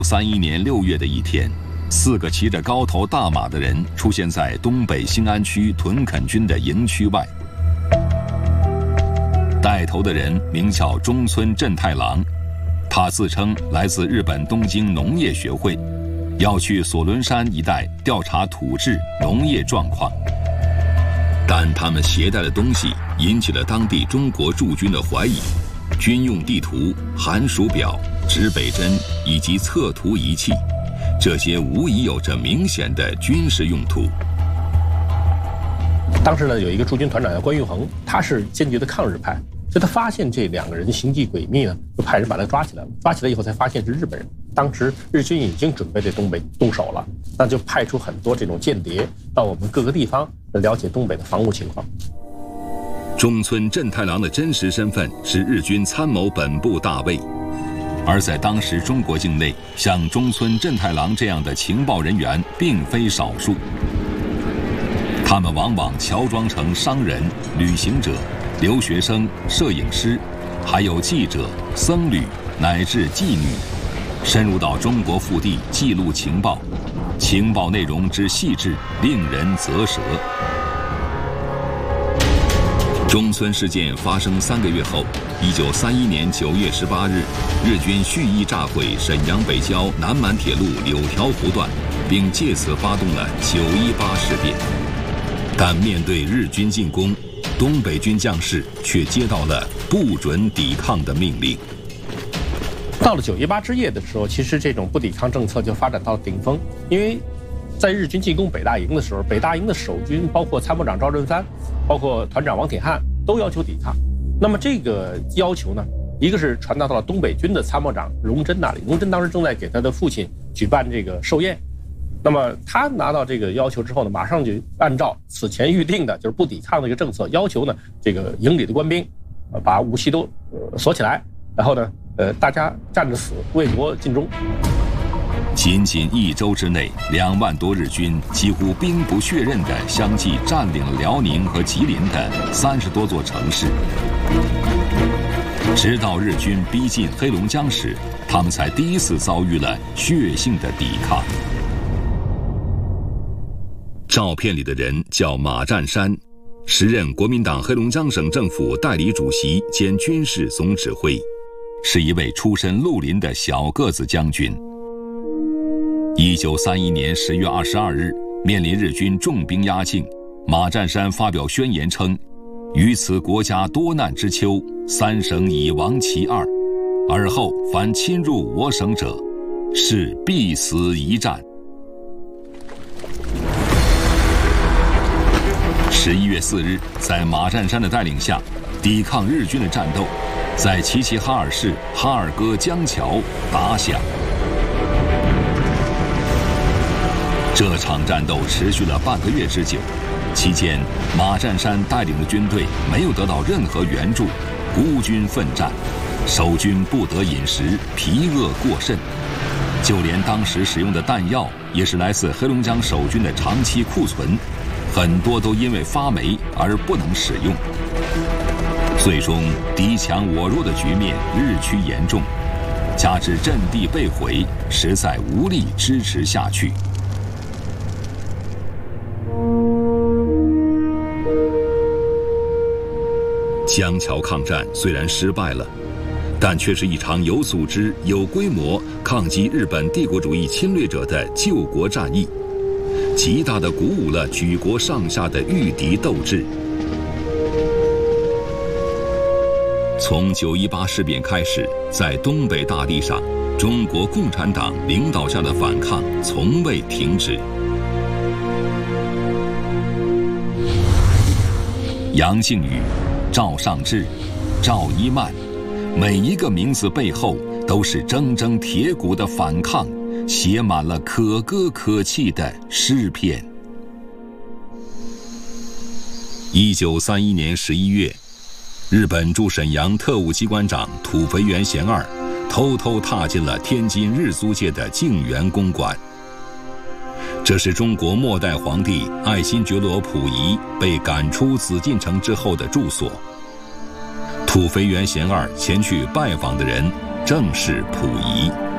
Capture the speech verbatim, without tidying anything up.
三一年六月的一天，四个骑着高头大马的人出现在东北兴安区屯垦军的营区外。带头的人名叫中村正太郎，他自称来自日本东京农业学会，要去索伦山一带调查土质、农业状况。但他们携带的东西引起了当地中国驻军的怀疑，军用地图、寒暑表、指北针以及测图仪器，这些无疑有着明显的军事用途。 当时呢，有一个驻军团长叫关玉衡，他是坚决的抗日派，所以他发现这两个人行迹诡秘呢，就派人把他抓起来了。抓起来以后才发现是日本人。当时日军已经准备对东北动手了，那就派出很多这种间谍到我们各个地方了解东北的防务情况。 中村正太郎的真实身份是日军参谋本部大尉，而在当时中国境内，像中村正太郎这样的情报人员并非少数。他们往往乔装成商人、旅行者、留学生、摄影师，还有记者、僧侣乃至妓女，深入到中国腹地记录情报，情报内容之细致，令人啧舌。中村事件发生三个月后，一九三一年九月十八日，日军蓄意炸毁沈阳北郊南满铁路柳条湖段，并借此发动了九一八事变。但面对日军进攻，东北军将士却接到了不准抵抗的命令。 到了九一八之夜的时候，其实这种不抵抗政策就发展到了顶峰，因为在日军进攻北大营的时候，北大营的守军包括参谋长赵振藩，包括团长王铁汉都要求抵抗。那么这个要求呢，一个是传达到了东北军的参谋长荣臻那里，荣臻当时正在给他的父亲举办这个寿宴。那么他拿到这个要求之后呢，马上就按照此前预定的就是不抵抗的一个政策，要求呢这个营里的官兵，呃，把武器都呃锁起来，然后呢，呃，大家站着死，为国尽忠。 仅仅一周之内，两万多日军几乎兵不血刃地相继占领了辽宁和吉林的三十多座城市。直到日军逼近黑龙江时，他们才第一次遭遇了血性的抵抗。照片里的人叫马占山，时任国民党黑龙江省政府代理主席兼军事总指挥，是一位出身绿林的小个子将军。一九三一年十月二十二日，面临日军重兵压境，马占山发表宣言称：“于此国家多难之秋，三省已亡其二，而后凡侵入我省者，是必死一战。”十一月四日，在马占山的带领下，抵抗日军的战斗在齐齐哈尔市哈尔戈江桥打响。这场战斗持续了半个月之久，期间马占山带领的军队没有得到任何援助，孤军奋战，守军不得饮食，疲饿过甚，就连当时使用的弹药也是来自黑龙江守军的长期库存，很多都因为发霉而不能使用。最终敌强我弱的局面日趋严重，加之阵地被毁，实在无力支持下去。江桥抗战虽然失败了，但却是一场有组织、有规模抗击日本帝国主义侵略者的救国战役，极大地鼓舞了举国上下的御敌斗志。从九一八事变开始，在东北大地上，中国共产党领导下的反抗从未停止。杨靖宇、赵尚志、赵一曼，每一个名字背后都是铮铮铁骨的反抗，写满了可歌可泣的诗篇。一九三一年十一月，日本驻沈阳特务机关长土肥原贤二偷偷踏进了天津日租界的静园公馆。这是中国末代皇帝爱新觉罗溥仪被赶出紫禁城之后的住所。土肥原贤二前去拜访的人正是溥仪。